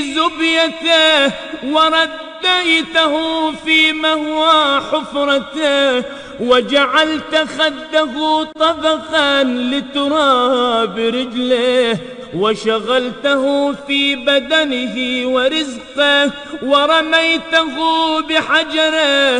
زبيته ورديته في مهوى حفرته، وجعلت خده طبخا لتراب رجله، وشغلته في بدنه ورزقه، ورميته بحجره